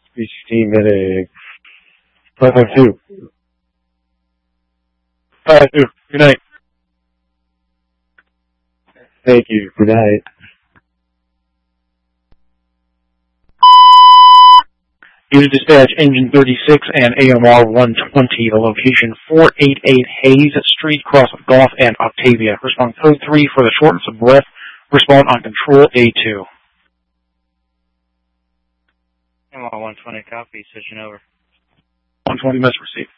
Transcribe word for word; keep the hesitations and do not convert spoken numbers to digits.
sixteen minutes. five five two. five five two. Good night. Thank you. Good night. Unit dispatch, engine thirty-six and A M R one twenty. The location four eighty-eight Hayes Street, cross Golf and Octavia. Respond code three for the shortness of breath. Respond on control A two. A M R one twenty, copy. Switching over. one twenty, must receive.